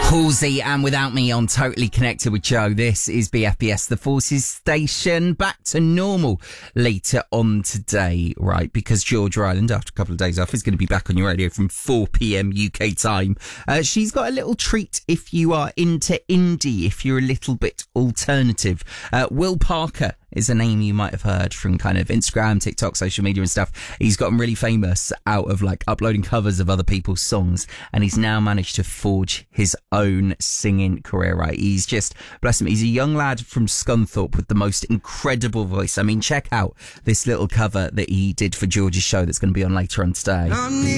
Halsey and Without Me on Totally Connected with Joe. This is BFBS, the Forces station. Back to normal later on today, right? Because Georgia Island, after a couple of days off, is going to be back on your radio from 4 p.m. UK time. She's got a little treat if you are into indie, if you're a little bit alternative. Will Parker is a name you might have heard from kind of Instagram, TikTok, social media and stuff. He's gotten really famous out of like uploading covers of other people's songs, and he's now managed to forge his own singing career, right? He's just, bless him, he's a young lad from Scunthorpe with the most incredible voice. I mean, check out this little cover that he did for George's show that's going to be on later on today.